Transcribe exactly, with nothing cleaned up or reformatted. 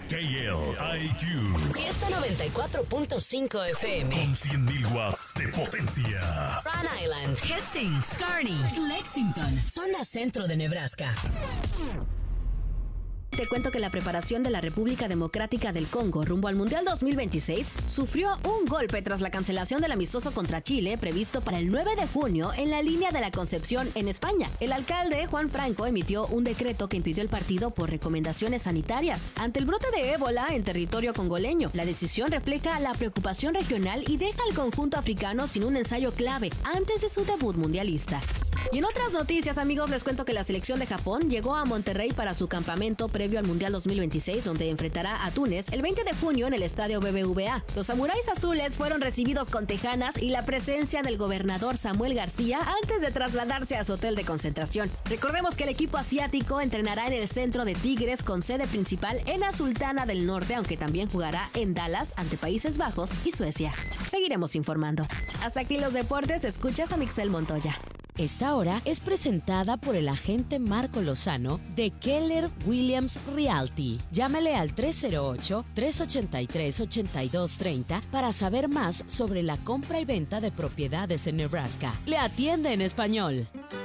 K L I Q. Fiesta noventa y cuatro punto cinco F M. Con cien mil watts de potencia. Rhode Island, Hastings, Kearney, Lexington, zona centro de Nebraska. Te cuento que la preparación de la República Democrática del Congo rumbo al Mundial dos mil veintiséis sufrió un golpe tras la cancelación del amistoso contra Chile previsto para el nueve de junio en la línea de la Concepción en España. El alcalde Juan Franco emitió un decreto que impidió el partido por recomendaciones sanitarias ante el brote de ébola en territorio congoleño. La decisión refleja la preocupación regional y deja al conjunto africano sin un ensayo clave antes de su debut mundialista. Y en otras noticias, amigos, les cuento que la selección de Japón llegó a Monterrey para su campamento previo al Mundial dos mil veintiséis, donde enfrentará a Túnez el veinte de junio en el estadio B B V A. Los samuráis azules fueron recibidos con tejanas y la presencia del gobernador Samuel García antes de trasladarse a su hotel de concentración. Recordemos que el equipo asiático entrenará en el centro de Tigres con sede principal en la Sultana del Norte, aunque también jugará en Dallas ante Países Bajos y Suecia. Seguiremos informando. Hasta aquí los deportes, escuchas a Mixel Montoya. Esta hora es presentada por el agente Marco Lozano de Keller Williams Realty. Llámale al tres cero ocho, tres ocho tres, ocho dos tres cero para saber más sobre la compra y venta de propiedades en Nebraska. Le atiende en español.